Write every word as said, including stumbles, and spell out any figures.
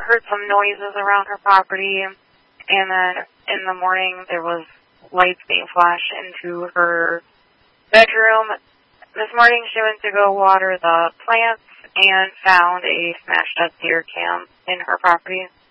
heard some noises around her property, and then in the morning there was lights being flashed into her bedroom. This morning she went to go water the plants and found a smashed up deer cam in her property.